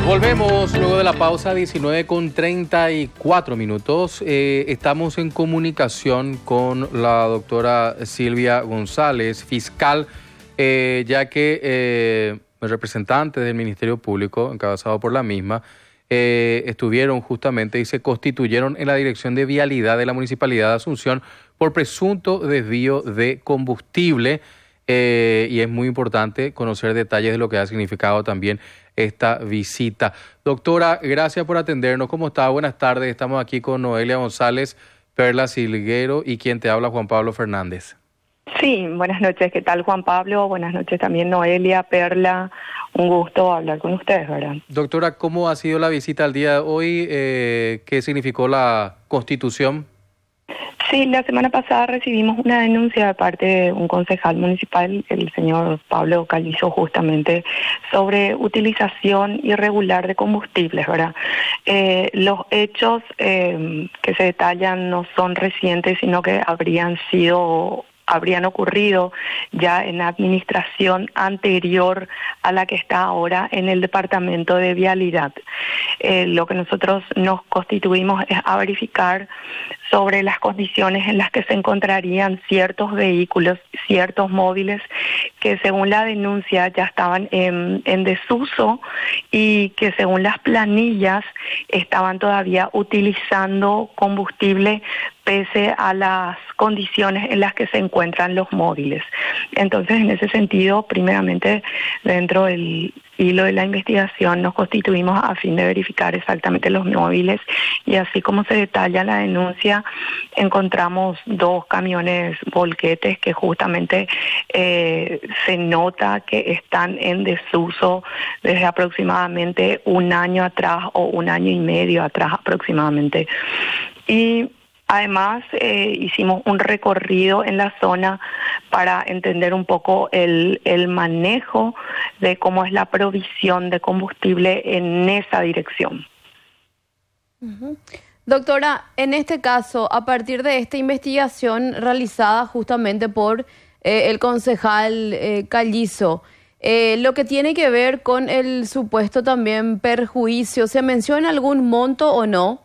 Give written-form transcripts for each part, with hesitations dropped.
Volvemos luego de la pausa, 19:34. Estamos en comunicación con la doctora Silvia González, fiscal, ya que representantes del Ministerio Público, encabezado por la misma, estuvieron justamente y se constituyeron en la Dirección de Vialidad de la Municipalidad de Asunción por presunto desvío de combustible. Y es muy importante conocer detalles de lo que ha significado también esta visita. Doctora, gracias por atendernos. ¿Cómo está? Buenas tardes. Estamos aquí con Noelia González, Perla Silguero y quien te habla, Juan Pablo Fernández. Sí, buenas noches. ¿Qué tal, Juan Pablo? Buenas noches también, Noelia, Perla. Un gusto hablar con ustedes, ¿verdad? Doctora, ¿cómo ha sido la visita al día de hoy? ¿Qué significó la constitución? Sí, la semana pasada recibimos una denuncia de parte de un concejal municipal, el señor Pablo Callizo, justamente sobre utilización irregular de combustibles, ¿verdad? Los hechos que se detallan no son recientes, sino que habrían ocurrido ya en la administración anterior a la que está ahora en el Departamento de Vialidad. Lo que nosotros nos constituimos es a verificar sobre las condiciones en las que se encontrarían ciertos vehículos, ciertos móviles que según la denuncia ya estaban en desuso y que según las planillas estaban todavía utilizando combustible pese a las condiciones en las que se encuentran los móviles. Entonces, en ese sentido, primeramente, dentro del hilo de la investigación, nos constituimos a fin de verificar exactamente los móviles y así como se detalla la denuncia, encontramos 2 camiones volquetes que justamente se nota que están en desuso desde aproximadamente un año atrás o un año y medio atrás aproximadamente. Y además, hicimos un recorrido en la zona para entender un poco el manejo de cómo es la provisión de combustible en esa dirección. Uh-huh. Doctora, en este caso, a partir de esta investigación realizada justamente por el concejal Callizo, lo que tiene que ver con el supuesto también perjuicio, ¿se menciona algún monto o no?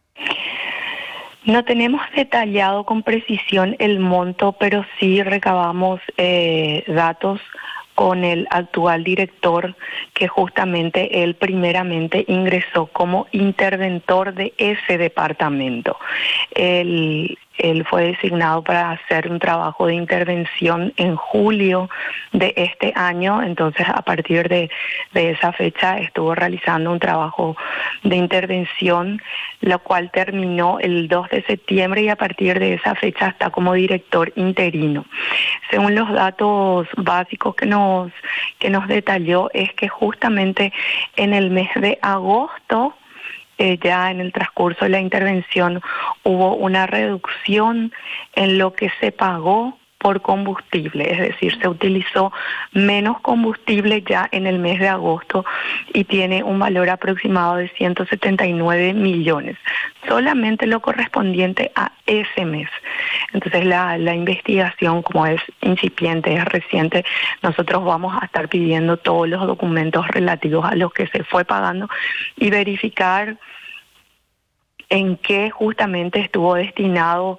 No tenemos detallado con precisión el monto, pero sí recabamos datos con el actual director, que justamente él primeramente ingresó como interventor de ese departamento. Él fue designado para hacer un trabajo de intervención en julio de este año, entonces a partir de esa fecha estuvo realizando un trabajo de intervención, lo cual terminó el 2 de septiembre y a partir de esa fecha está como director interino. Según los datos básicos que nos detalló, es que justamente en el mes de agosto, ya en el transcurso de la intervención, hubo una reducción en lo que se pagó por combustible, es decir, se utilizó menos combustible ya en el mes de agosto y tiene un valor aproximado de 179 millones, solamente lo correspondiente a ese mes. Entonces la investigación, como es incipiente, es reciente, nosotros vamos a estar pidiendo todos los documentos relativos a los que se fue pagando y verificar en qué justamente estuvo destinada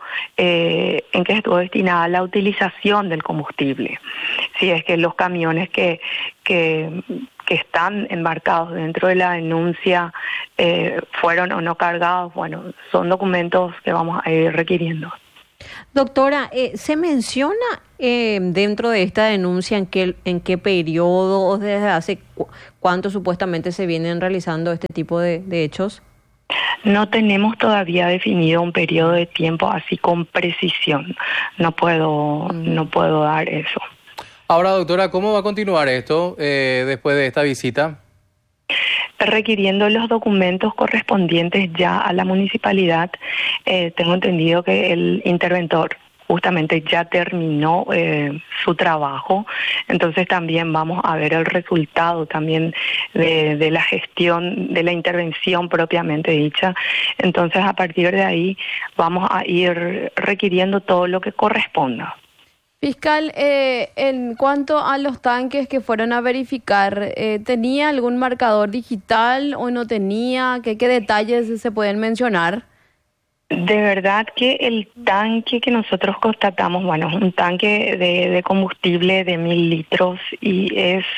la utilización del combustible. Si es que los camiones que están embarcados dentro de la denuncia fueron o no cargados, bueno, son documentos que vamos a ir requiriendo. Doctora, ¿se menciona dentro de esta denuncia en qué periodo o desde hace cuánto supuestamente se vienen realizando este tipo de hechos? No tenemos todavía definido un periodo de tiempo así con precisión. No puedo dar eso. Ahora, doctora, ¿cómo va a continuar esto después de esta visita? Requiriendo los documentos correspondientes ya a la municipalidad. Tengo entendido que el interventor justamente ya terminó su trabajo, entonces también vamos a ver el resultado también de la gestión, de la intervención propiamente dicha. Entonces a partir de ahí vamos a ir requiriendo todo lo que corresponda. Fiscal, en cuanto a los tanques que fueron a verificar, ¿tenía algún marcador digital o no tenía? ¿Qué detalles se pueden mencionar? De verdad que el tanque que nosotros constatamos, bueno, es un tanque de combustible de 1000 litros y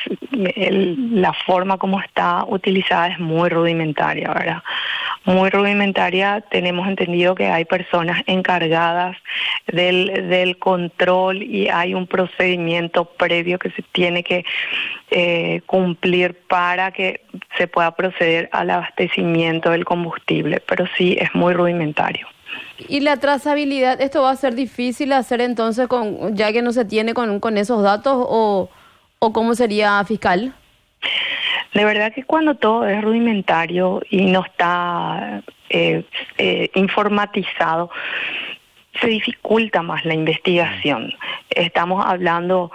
la forma como está utilizada es muy rudimentaria, ¿verdad? Muy rudimentaria. Tenemos entendido que hay personas encargadas del control y hay un procedimiento previo que se tiene que cumplir para que se pueda proceder al abastecimiento del combustible, pero sí es muy rudimentario. Y la trazabilidad, ¿esto va a ser difícil hacer entonces ya que no se tiene con esos datos o cómo sería, fiscal? De verdad que cuando todo es rudimentario y no está informatizado, se dificulta más la investigación. Estamos hablando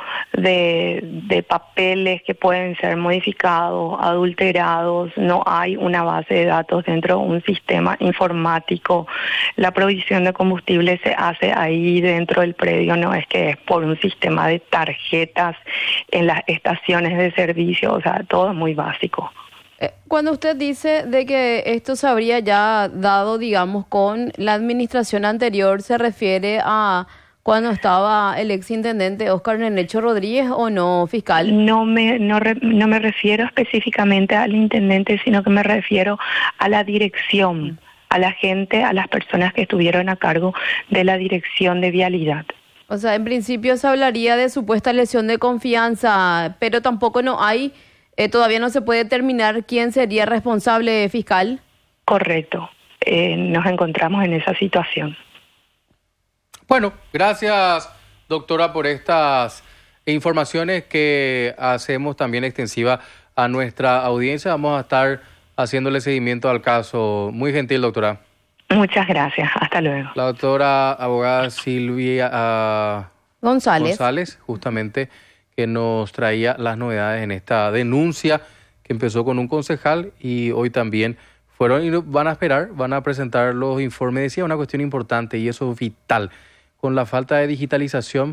de papeles que pueden ser modificados, adulterados, no hay una base de datos dentro de un sistema informático. La provisión de combustible se hace ahí dentro del predio, no es que es por un sistema de tarjetas en las estaciones de servicio, o sea, todo es muy básico. Cuando usted dice de que esto se habría ya dado, digamos, con la administración anterior, ¿se refiere a cuando estaba el exintendente Óscar Nenecho Rodríguez o no, fiscal? No me refiero específicamente al intendente, sino que me refiero a la dirección, a la gente, a las personas que estuvieron a cargo de la dirección de vialidad. O sea, en principio se hablaría de supuesta lesión de confianza, pero tampoco no hay... ¿Todavía no se puede determinar quién sería responsable, fiscal? Correcto. Nos encontramos en esa situación. Bueno, gracias, doctora, por estas informaciones que hacemos también extensiva a nuestra audiencia. Vamos a estar haciéndole seguimiento al caso. Muy gentil, doctora. Muchas gracias. Hasta luego. La doctora abogada Silvia González, justamente, que nos traía las novedades en esta denuncia que empezó con un concejal y hoy también fueron y van a presentar los informes. Decía una cuestión importante y eso es vital. Con la falta de digitalización,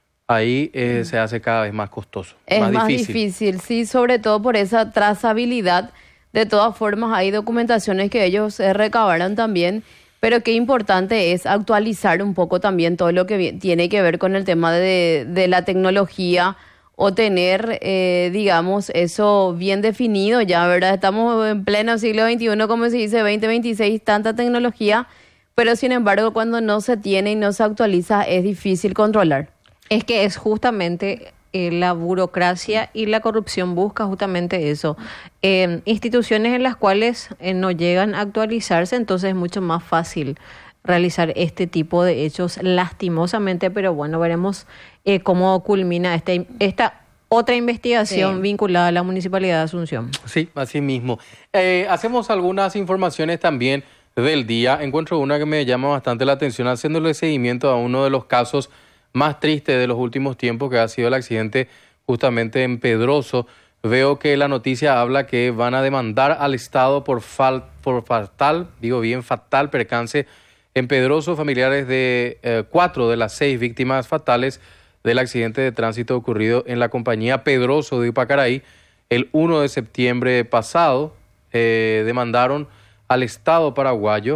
ahí se hace cada vez más costoso. Es más difícil, sí, sobre todo por esa trazabilidad. De todas formas, hay documentaciones que ellos recabaron también, pero qué importante es actualizar un poco también todo lo que tiene que ver con el tema de la tecnología, o tener, digamos, eso bien definido ya, ¿verdad? Estamos en pleno siglo XXI, como se dice, 2026, tanta tecnología, pero sin embargo, cuando no se tiene y no se actualiza, es difícil controlar. Es que es justamente la burocracia y la corrupción busca justamente eso. Instituciones en las cuales no llegan a actualizarse, entonces es mucho más fácil realizar este tipo de hechos lastimosamente, pero bueno, veremos cómo culmina esta otra investigación vinculada a la Municipalidad de Asunción. Sí, así mismo. Hacemos algunas informaciones también del día. Encuentro una que me llama bastante la atención, haciéndole seguimiento a uno de los casos más tristes de los últimos tiempos, que ha sido el accidente justamente en Pedroso. Veo que la noticia habla que van a demandar al Estado por fatal percance en Pedroso. Familiares de 4 de las 6 víctimas fatales del accidente de tránsito ocurrido en la compañía Pedroso de Ipacaraí el 1 de septiembre pasado demandaron al Estado paraguayo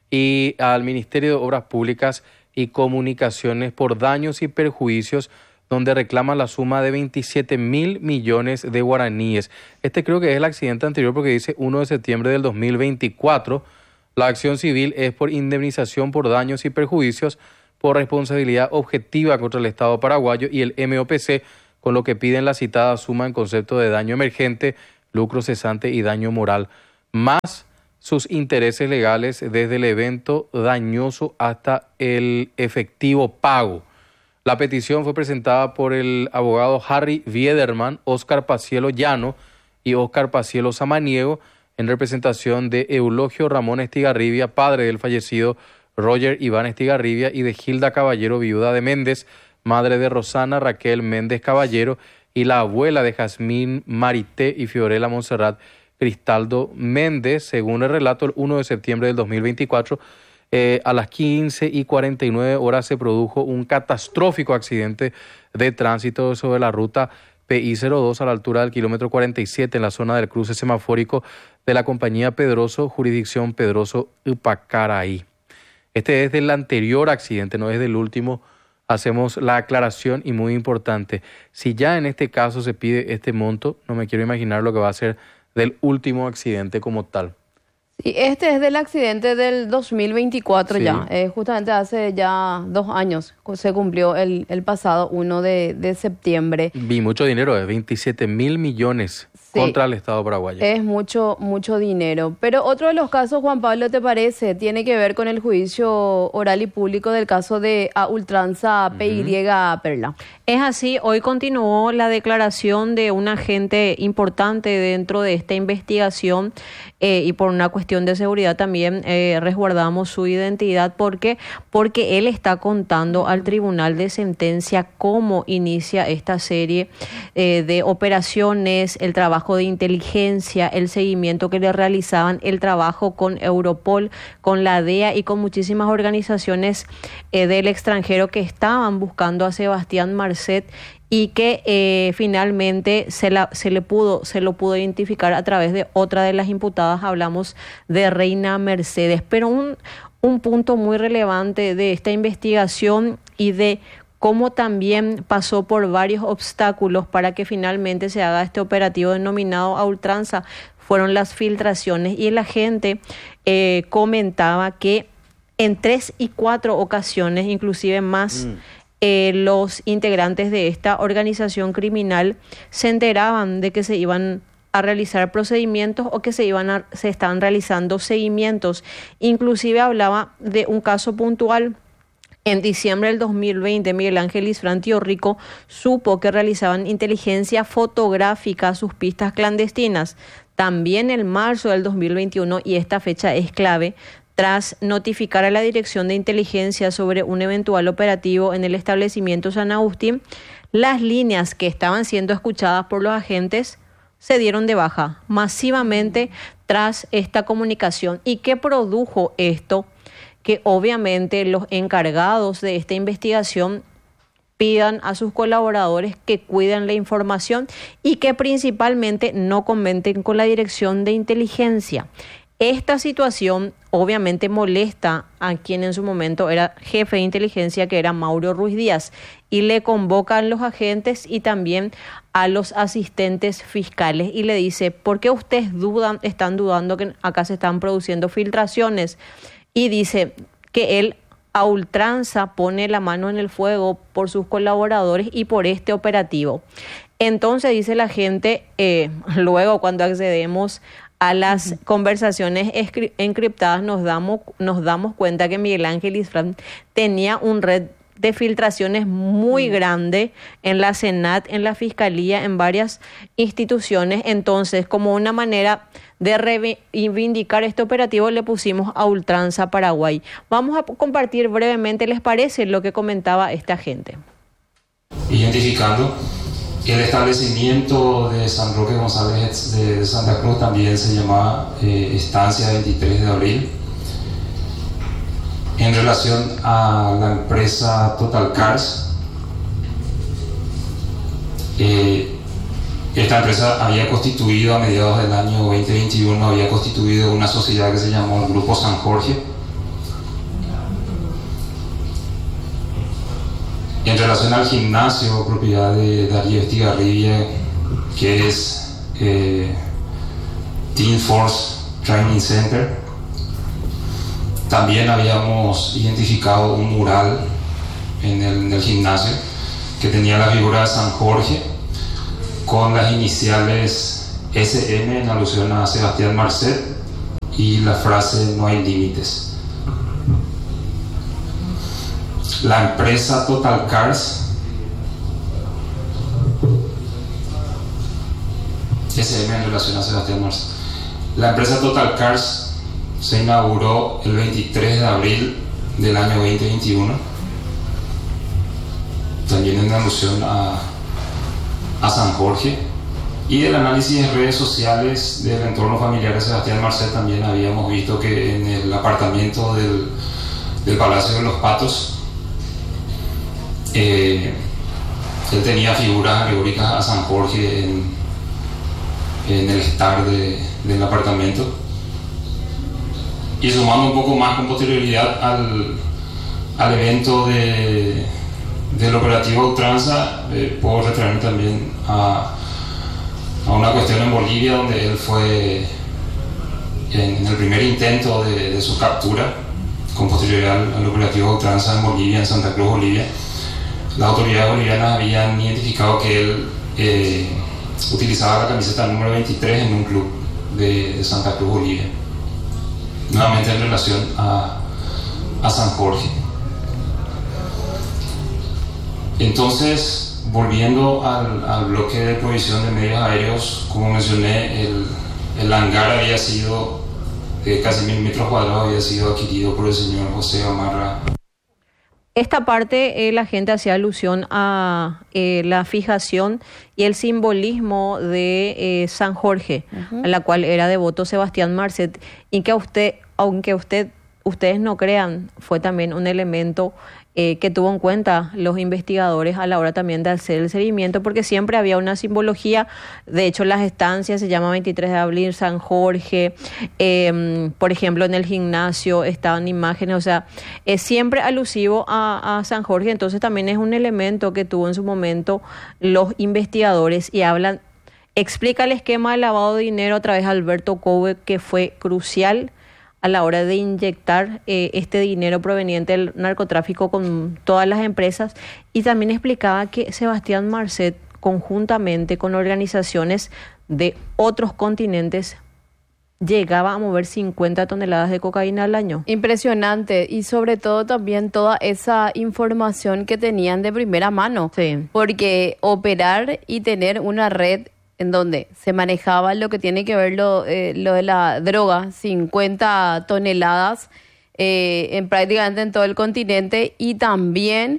y al Ministerio de Obras Públicas y Comunicaciones por daños y perjuicios, donde reclaman la suma de 27.000 millones de guaraníes. Este creo que es el accidente anterior porque dice 1 de septiembre del 2024. La acción civil es por indemnización por daños y perjuicios por responsabilidad objetiva contra el Estado paraguayo y el MOPC, con lo que piden la citada suma en concepto de daño emergente, lucro cesante y daño moral, más sus intereses legales desde el evento dañoso hasta el efectivo pago. La petición fue presentada por el abogado Harry Biederman, Óscar Pacielo Llano y Óscar Pacielo Samaniego, en representación de Eulogio Ramón Estigarribia, padre del fallecido Roger Iván Estigarribia, y de Gilda Caballero, viuda de Méndez, madre de Rosana Raquel Méndez Caballero, y la abuela de Jazmín Marité y Fiorella Montserrat Cristaldo Méndez. Según el relato, el 1 de septiembre del 2024, A las 15:49 se produjo un catastrófico accidente de tránsito sobre la ruta PI-02 a la altura del kilómetro 47 en la zona del cruce semafórico de la compañía Pedroso, jurisdicción Pedroso Upacaraí. Este es del anterior accidente, no es del último. Hacemos la aclaración y muy importante. Si ya en este caso se pide este monto, no me quiero imaginar lo que va a ser del último accidente como tal. Sí, este es del accidente del 2024 Sí. ya. Justamente hace ya 2 años se cumplió el pasado 1 de septiembre. Vi mucho dinero, 27.000 millones Sí. contra el Estado paraguayo. Es mucho dinero. Pero otro de los casos, Juan Pablo, ¿te parece? Tiene que ver con el juicio oral y público del caso de A Ultranza PY Perla. Es así, hoy continuó la declaración de un agente importante dentro de esta investigación y por una cuestión de seguridad también resguardamos su identidad porque él está contando al tribunal de sentencia cómo inicia esta serie de operaciones, el trabajo de inteligencia, el seguimiento que le realizaban, el trabajo con Europol, con la DEA y con muchísimas organizaciones del extranjero que estaban buscando a Sebastián Marcet y que finalmente se lo pudo identificar a través de otra de las imputadas. Hablamos de Reina Mercedes, pero un punto muy relevante de esta investigación y de cómo también pasó por varios obstáculos para que finalmente se haga este operativo denominado A Ultranza fueron las filtraciones, y la gente comentaba que en 3 y 4 ocasiones, inclusive más, los integrantes de esta organización criminal se enteraban de que se iban a realizar procedimientos o que se estaban realizando seguimientos. Inclusive hablaba de un caso puntual. En diciembre del 2020, Miguel Ángel Isfrán Rico supo que realizaban inteligencia fotográfica a sus pistas clandestinas. También en marzo del 2021, y esta fecha es clave, tras notificar a la Dirección de Inteligencia sobre un eventual operativo en el establecimiento San Agustín, las líneas que estaban siendo escuchadas por los agentes se dieron de baja masivamente tras esta comunicación. ¿Y qué produjo esto? Que obviamente los encargados de esta investigación pidan a sus colaboradores que cuiden la información y que principalmente no comenten con la Dirección de Inteligencia. Esta situación obviamente molesta a quien en su momento era jefe de inteligencia, que era Mauro Ruiz Díaz, y le convocan los agentes y también a los asistentes fiscales y le dice: ¿por qué ustedes están dudando que acá se están produciendo filtraciones? Y dice que él a ultranza pone la mano en el fuego por sus colaboradores y por este operativo. Entonces dice la gente, luego cuando accedemos a las conversaciones encriptadas nos damos cuenta que Miguel Ángel Isfrán tenía un red de filtraciones muy grande en la Senat, en la Fiscalía, en varias instituciones. Entonces, como una manera de reivindicar este operativo, le pusimos A Ultranza Paraguay. Vamos a compartir brevemente, ¿les parece?, lo que comentaba esta gente. Identificando el establecimiento de San Roque González de Santa Cruz, también se llamaba Estancia 23 de Abril. En relación a la empresa Total Cars, esta empresa había constituido a mediados del año 2021, había constituido una sociedad que se llamó el Grupo San Jorge. En relación al gimnasio, propiedad de Darío Estigarribia, que es Team Force Training Center, también habíamos identificado un mural en el gimnasio que tenía la figura de San Jorge con las iniciales SM en alusión a Sebastián Marcet y la frase "no hay límites". La empresa Total Cars, SM en relación a Sebastián Marcet. La empresa Total Cars se inauguró el 23 de abril del año 2021, también en alusión a San Jorge. Y del análisis de redes sociales del entorno familiar de Sebastián Marcet también habíamos visto que en el apartamento del del Palacio de los Patos. Él tenía figuras alegóricas a San Jorge en el estar del apartamento. Y sumando un poco más con posterioridad al evento del operativo Ultranza, puedo referirme también a una cuestión en Bolivia, donde él fue en el primer intento de su captura, con posterioridad al operativo Ultranza en Bolivia, en Santa Cruz, Bolivia. Las autoridades bolivianas habían identificado que él utilizaba la camiseta número 23 en un club de Santa Cruz, Bolivia, nuevamente en relación a San Jorge. Entonces, volviendo al bloque de provisión de medios aéreos, como mencioné, el hangar había sido de casi 1000 metros cuadrados, había sido adquirido por el señor José Gamarra. Esta parte la gente hacía alusión a la fijación y el simbolismo de San Jorge, a la cual era devoto Sebastián Marcet, y que aunque ustedes no crean, fue también un elemento que tuvo en cuenta los investigadores a la hora también de hacer el seguimiento, porque siempre había una simbología. De hecho, las estancias se llama 23 de abril, San Jorge, por ejemplo, en el gimnasio estaban imágenes, o sea, es siempre alusivo a San Jorge. Entonces también es un elemento que tuvo en su momento los investigadores, y explica el esquema de lavado de dinero a través de Alberto Cobe, que fue crucial a la hora de inyectar este dinero proveniente del narcotráfico con todas las empresas. Y también explicaba que Sebastián Marcet, conjuntamente con organizaciones de otros continentes, llegaba a mover 50 toneladas de cocaína al año. Impresionante, y sobre todo también toda esa información que tenían de primera mano. Sí. Porque operar y tener una red en donde se manejaba lo que tiene que ver lo de la droga, 50 toneladas prácticamente en todo el continente, y también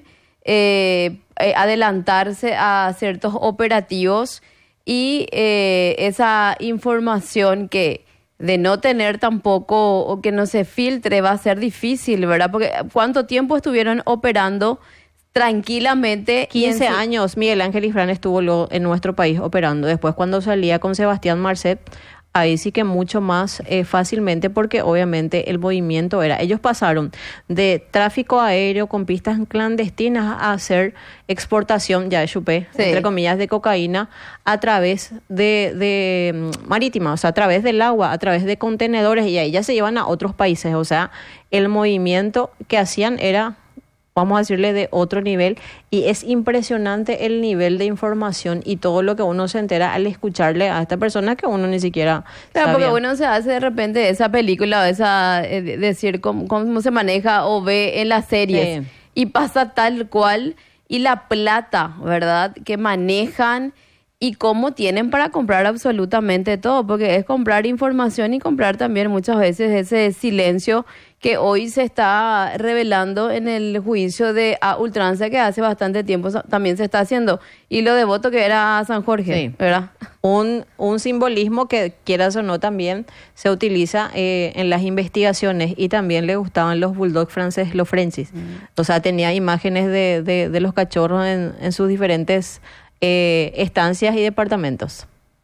adelantarse a ciertos operativos, y esa información que de no tener tampoco, o que no se filtre, va a ser difícil, ¿verdad? Porque ¿cuánto tiempo estuvieron operando tranquilamente? 15 años Miguel Ángel Ifrán estuvo en nuestro país operando. Después, cuando salía con Sebastián Marcet, ahí sí que mucho más fácilmente, porque obviamente el movimiento ellos pasaron de tráfico aéreo con pistas clandestinas a hacer exportación, ya de chupé, sí, entre comillas, de cocaína a través de marítima, o sea, a través del agua, a través de contenedores, y ahí ya se llevan a otros países. O sea, el movimiento que hacían era, vamos a decirle, de otro nivel, y es impresionante el nivel de información y todo lo que uno se entera al escucharle a esta persona que uno ni siquiera claro, sabía. Porque uno se hace de repente esa película, o esa decir cómo se maneja o ve en las series, sí, y pasa tal cual, y la plata, ¿verdad?, que manejan y cómo tienen para comprar absolutamente todo, porque es comprar información y comprar también muchas veces ese silencio que hoy se está revelando en el juicio de ultranza, que hace bastante tiempo también se está haciendo, y lo devoto que era San Jorge, sí, ¿verdad? Un simbolismo que, quieras o no, también se utiliza en las investigaciones, y también le gustaban los bulldogs franceses, los Frenchies. O sea, tenía imágenes de los cachorros en sus diferentes estancias y departamentos.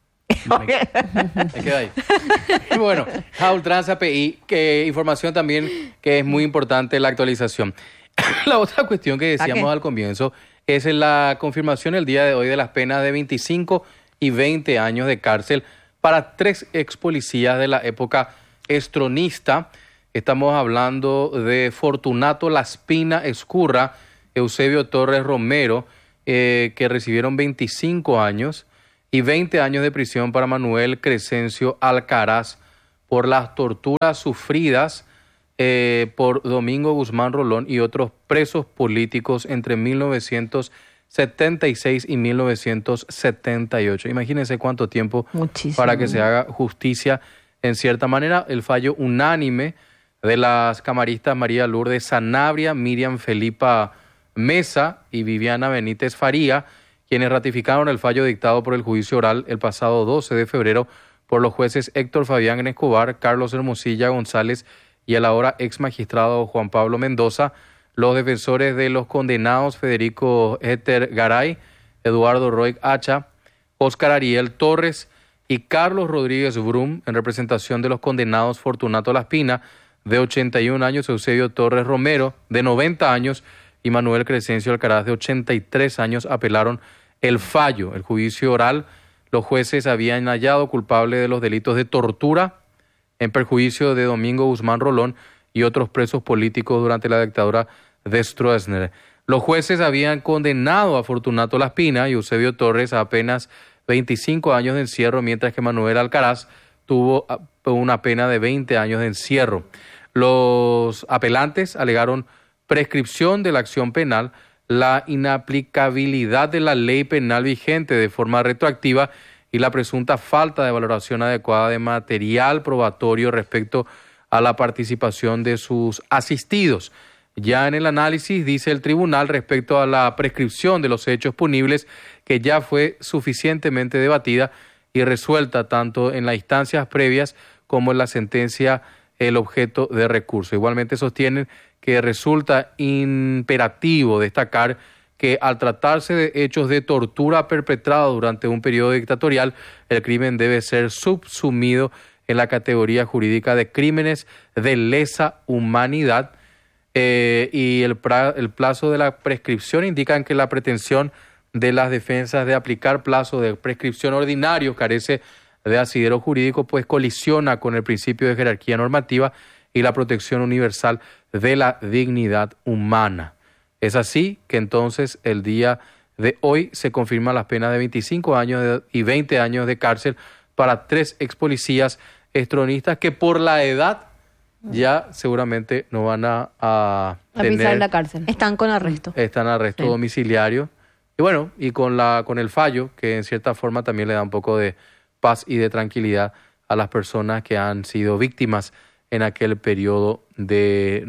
Me queda ahí. Y bueno, a ultranza PI, que información también que es muy importante, la actualización. La otra cuestión que decíamos al comienzo es la confirmación el día de hoy de las penas de 25 y 20 años de cárcel para 3 ex policías de la época estronista. Estamos hablando de Fortunato Laspina Escurra, Eusebio Torres Romero, que recibieron 25 años y 20 años de prisión para Manuel Crescencio Alcaraz por las torturas sufridas por Domingo Guzmán Rolón y otros presos políticos entre 1976 y 1978. Imagínense cuánto tiempo. Muchísimo. Para que se haga justicia en cierta manera. El fallo unánime de las camaristas María Lourdes Sanabria, Miriam Felipa Mesa y Viviana Benítez Faría, quienes ratificaron el fallo dictado por el juicio oral el pasado 12 de febrero por los jueces Héctor Fabián Escobar, Carlos Hermosilla González y el ahora ex magistrado Juan Pablo Mendoza, los defensores de los condenados Federico Heter Garay, Eduardo Roig Hacha, Óscar Ariel Torres y Carlos Rodríguez Brum, en representación de los condenados Fortunato Laspina, de 81 años, Eusebio Torres Romero, de 90 años, y Manuel Crescencio Alcaraz, de 83 años, apelaron el fallo. El juicio oral, los jueces habían hallado culpable de los delitos de tortura en perjuicio de Domingo Guzmán Rolón y otros presos políticos durante la dictadura de Stroessner. Los jueces habían condenado a Fortunato Laspina y Eusebio Torres a apenas 25 años de encierro, mientras que Manuel Alcaraz tuvo una pena de 20 años de encierro. Los apelantes alegaron prescripción de la acción penal, la inaplicabilidad de la ley penal vigente de forma retroactiva y la presunta falta de valoración adecuada de material probatorio respecto a la participación de sus asistidos. Ya en el análisis, dice el tribunal, respecto a la prescripción de los hechos punibles, que ya fue suficientemente debatida y resuelta tanto en las instancias previas como en la sentencia el objeto de recurso. Igualmente sostienen que resulta imperativo destacar que al tratarse de hechos de tortura perpetrados durante un periodo dictatorial, el crimen debe ser subsumido en la categoría jurídica de crímenes de lesa humanidad, y el plazo de la prescripción indican que la pretensión de las defensas de aplicar plazo de prescripción ordinario carece de asidero jurídico, pues colisiona con el principio de jerarquía normativa y la protección universal de la dignidad humana. Es así que entonces el día de hoy se confirman las penas de 25 años y 20 años de cárcel para 3 ex policías estronistas que por la edad ya seguramente no van a pisar la cárcel. Están con arresto. Están en arresto domiciliario. Y bueno, y con el fallo, que en cierta forma también le da un poco de paz y de tranquilidad a las personas que han sido víctimas en aquel periodo de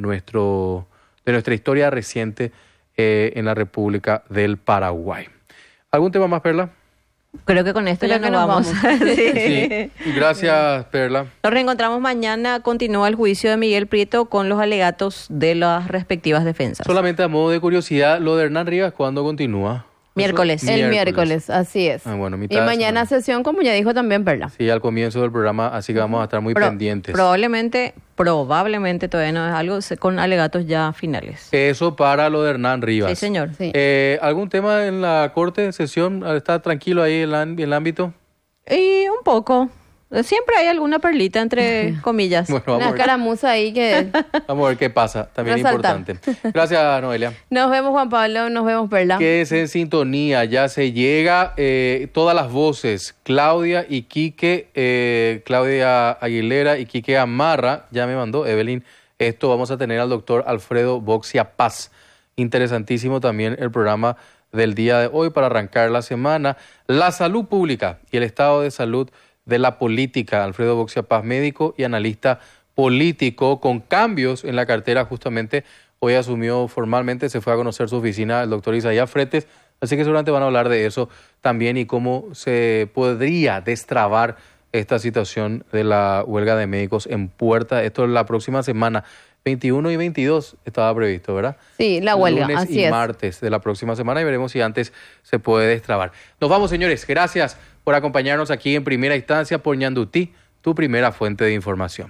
nuestra historia reciente en la República del Paraguay. ¿Algún tema más, Perla? Creo que con esto ya nos vamos. Sí. Gracias, Perla. Nos reencontramos mañana. Continúa el juicio de Miguel Prieto con los alegatos de las respectivas defensas. Solamente a modo de curiosidad, lo de Hernán Rivas, ¿cuándo continúa? Miércoles. El miércoles, así es. Bueno, y mañana sesión, como ya dijo también Perla. Sí, al comienzo del programa, así que vamos a estar muy pendientes. Probablemente todavía no es algo con alegatos ya finales. Eso para lo de Hernán Rivas. Sí, señor. Sí. ¿Algún tema en la corte de sesión? ¿Está tranquilo ahí el ámbito? Y un poco. Siempre hay alguna perlita entre comillas. Bueno, una escaramuza ahí que... Vamos a ver qué pasa. También importante. Gracias, Noelia. Nos vemos, Juan Pablo. Nos vemos, Perla. Quédese en sintonía. Ya se llega todas las voces. Claudia y Quique, Claudia Aguilera y Quique Amarra. Ya me mandó Evelyn. Esto vamos a tener al doctor Alfredo Boxia Paz. Interesantísimo también el programa del día de hoy para arrancar la semana. La salud pública y el estado de salud de la política. Alfredo Boxia Paz, médico y analista político, con cambios en la cartera. Justamente hoy asumió formalmente, se fue a conocer su oficina el doctor Isaías Fretes, así que seguramente van a hablar de eso también y cómo se podría destrabar esta situación de la huelga de médicos en puerta. Esto es la próxima semana, 21 y 22 estaba previsto, ¿verdad? Sí, la huelga, lunes así y es. martes de la próxima semana, y veremos si antes se puede destrabar. Nos vamos, señores. Gracias por acompañarnos aquí en Primera Instancia por Ñandutí, tu primera fuente de información.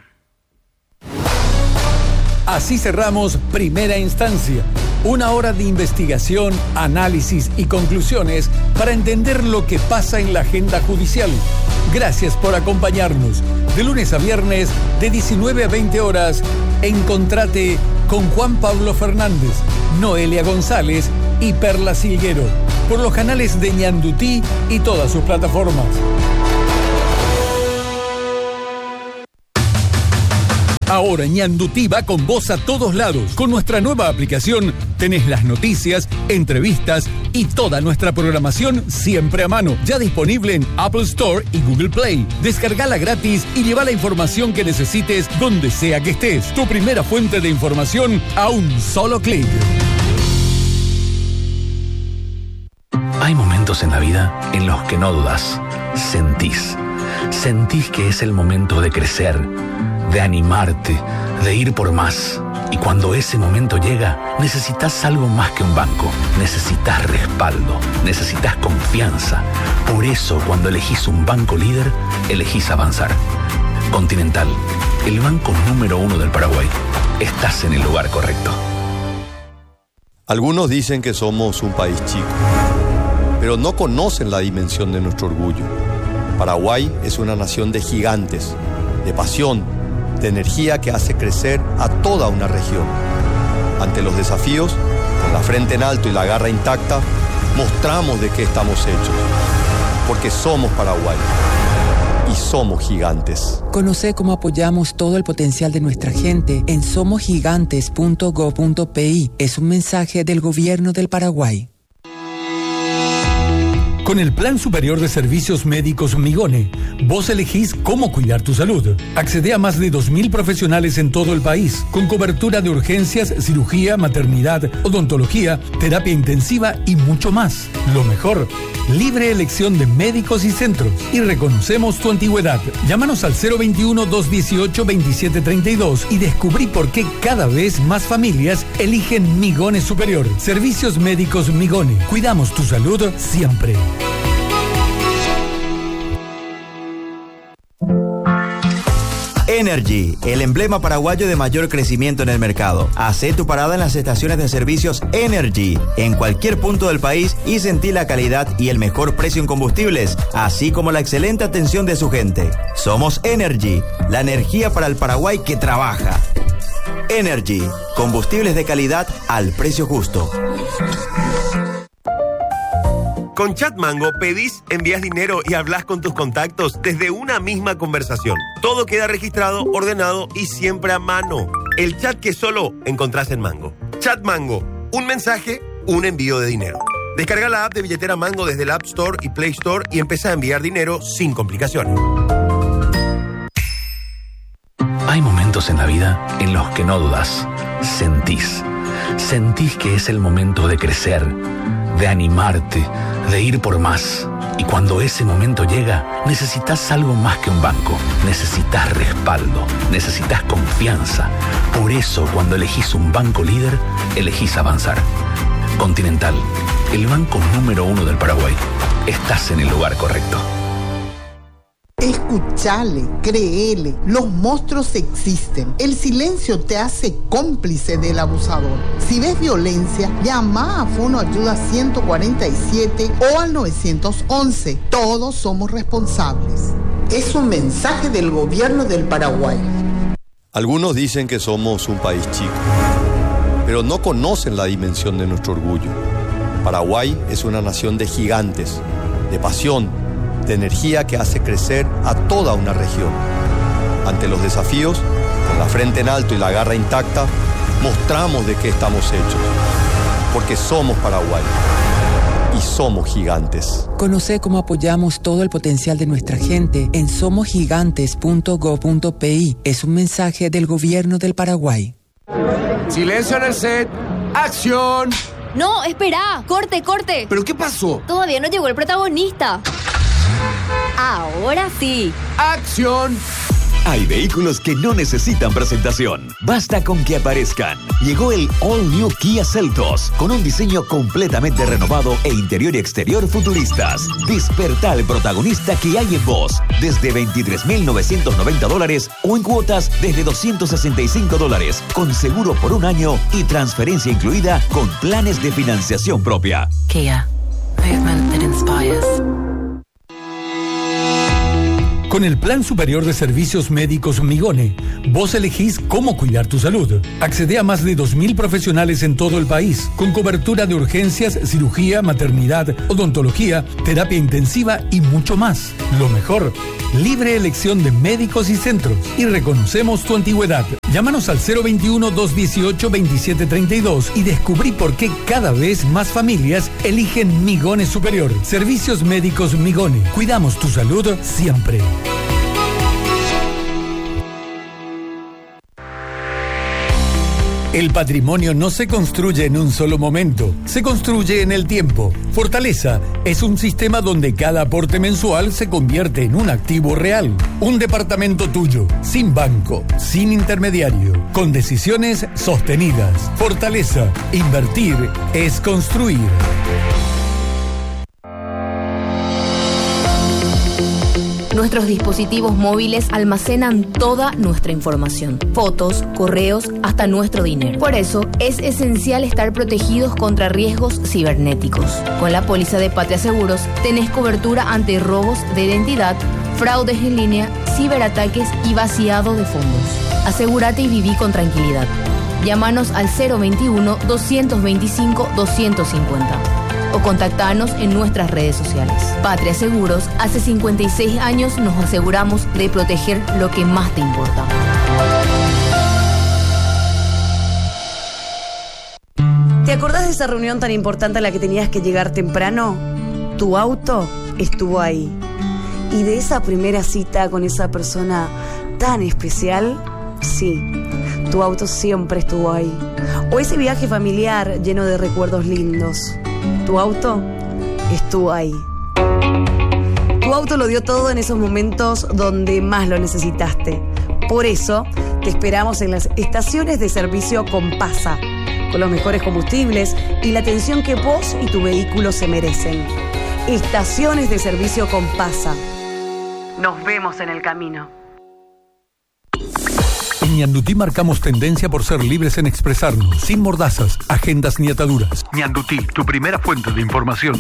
Así cerramos Primera Instancia. Una hora de investigación, análisis y conclusiones para entender lo que pasa en la agenda judicial. Gracias por acompañarnos. De lunes a viernes, de 19 a 20 horas, encontrate con Juan Pablo Fernández, Noelia González y Perla Silguero por los canales de Ñandutí y todas sus plataformas. Ahora Ñandutí va con vos a todos lados. Con nuestra nueva aplicación tenés las noticias, entrevistas y toda nuestra programación siempre a mano. Ya disponible en Apple Store y Google Play. Descargala gratis y lleva la información que necesites donde sea que estés. Tu primera fuente de información a un solo clic. Hay momentos en la vida en los que no dudas. Sentís que es el momento de crecer, de animarte, de ir por más. Y cuando ese momento llega, necesitas algo más que un banco. Necesitas respaldo, necesitas confianza. Por eso, cuando elegís un banco líder, elegís avanzar. Continental, el banco número 1 del Paraguay. Estás en el lugar correcto. Algunos dicen que somos un país chico, pero no conocen la dimensión de nuestro orgullo. Paraguay es una nación de gigantes, de pasión, de energía que hace crecer a toda una región. Ante los desafíos, con la frente en alto y la garra intacta, mostramos de qué estamos hechos. Porque somos Paraguay y somos gigantes. Conoce cómo apoyamos todo el potencial de nuestra gente en somosgigantes.go.pi. Es un mensaje del Gobierno del Paraguay. Con el Plan Superior de Servicios Médicos Migone, vos elegís cómo cuidar tu salud. Accede a más de 2.000 profesionales en todo el país, con cobertura de urgencias, cirugía, maternidad, odontología, terapia intensiva y mucho más. Lo mejor, libre elección de médicos y centros. Y reconocemos tu antigüedad. Llámanos al 021-218-2732 y descubrí por qué cada vez más familias eligen Migone Superior. Servicios Médicos Migone. Cuidamos tu salud siempre. Energy, el emblema paraguayo de mayor crecimiento en el mercado. Hacé tu parada en las estaciones de servicios Energy, en cualquier punto del país, y sentí la calidad y el mejor precio en combustibles, así como la excelente atención de su gente. Somos Energy, la energía para el Paraguay que trabaja. Energy, combustibles de calidad al precio justo. Con Chatmango pedís, envías dinero y hablas con tus contactos desde una misma conversación. Todo queda registrado, ordenado y siempre a mano. El chat que solo encontrás en Mango. Chatmango, un mensaje, un envío de dinero. Descarga la app de billetera Mango desde el App Store y Play Store y empezá a enviar dinero sin complicaciones. Hay momentos en la vida en los que no dudas. Sentís que es el momento de crecer, de animarte, de ir por más. Y cuando ese momento llega, necesitas algo más que un banco. Necesitas respaldo, necesitas confianza. Por eso, cuando elegís un banco líder, elegís avanzar. Continental, el banco número 1 del Paraguay. Estás en el lugar correcto. Escuchale, créele, los monstruos existen. El silencio te hace cómplice del abusador. Si ves violencia, llama a Fono Ayuda 147 o al 911. Todos somos responsables. Es un mensaje del Gobierno del Paraguay. Algunos dicen que somos un país chico, pero no conocen la dimensión de nuestro orgullo. Paraguay es una nación de gigantes, de pasión, de energía que hace crecer a toda una región. Ante los desafíos, con la frente en alto y la garra intacta, mostramos de qué estamos hechos. Porque somos Paraguay y somos gigantes. Conoce cómo apoyamos todo el potencial de nuestra gente en somosgigantes.go.pi. Es un mensaje del Gobierno del Paraguay. Silencio en el set. ¡Acción! No, espera. Corte. ¿Pero qué pasó? Todavía no llegó el protagonista. Ahora sí. ¡Acción! Hay vehículos que no necesitan presentación. Basta con que aparezcan. Llegó el All New Kia Seltos, con un diseño completamente renovado e interior y exterior futuristas. Despertá al protagonista que hay en vos. Desde $23,990 o en cuotas desde $265, con seguro por un año y transferencia incluida con planes de financiación propia. Kia. Movement that inspires. Con el Plan Superior de Servicios Médicos Migone, vos elegís cómo cuidar tu salud. Accede a más de 2.000 profesionales en todo el país, con cobertura de urgencias, cirugía, maternidad, odontología, terapia intensiva y mucho más. Lo mejor, libre elección de médicos y centros. Y reconocemos tu antigüedad. Llámanos al 021-218-2732 y descubrí por qué cada vez más familias eligen Migone Superior. Servicios Médicos Migone. Cuidamos tu salud siempre. El patrimonio no se construye en un solo momento, se construye en el tiempo. Fortaleza es un sistema donde cada aporte mensual se convierte en un activo real. Un departamento tuyo, sin banco, sin intermediario, con decisiones sostenidas. Fortaleza, invertir es construir. Nuestros dispositivos móviles almacenan toda nuestra información, fotos, correos, hasta nuestro dinero. Por eso, es esencial estar protegidos contra riesgos cibernéticos. Con la póliza de Patria Seguros, tenés cobertura ante robos de identidad, fraudes en línea, ciberataques y vaciado de fondos. Asegúrate y viví con tranquilidad. Llámanos al 021-225-250. O contactanos en nuestras redes sociales. Patria Seguros, hace 56 años nos aseguramos de proteger lo que más te importa. ¿Te acordás de esa reunión tan importante a la que tenías que llegar temprano? Tu auto estuvo ahí. ¿Y de esa primera cita con esa persona tan especial? Sí, tu auto siempre estuvo ahí. O ese viaje familiar lleno de recuerdos lindos. Tu auto estuvo ahí. Tu auto lo dio todo en esos momentos donde más lo necesitaste. Por eso, te esperamos en las estaciones de servicio Compasa, con los mejores combustibles y la atención que vos y tu vehículo se merecen. Estaciones de servicio Compasa. Nos vemos en el camino. En Ñandutí marcamos tendencia por ser libres en expresarnos, sin mordazas, agendas ni ataduras. Ñandutí, tu primera fuente de información.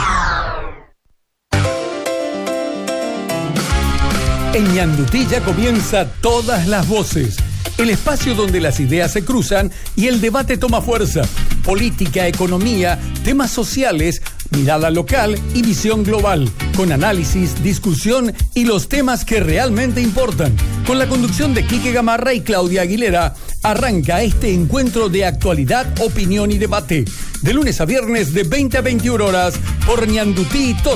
En Ñandutí ya comienza Todas las Voces, el espacio donde las ideas se cruzan y el debate toma fuerza. Política, economía, temas sociales, mirada local y visión global, con análisis, discusión y los temas que realmente importan. Con la conducción de Quique Gamarra y Claudia Aguilera, arranca este encuentro de actualidad, opinión y debate. De lunes a viernes de 20 a 21 horas por Ñandutí.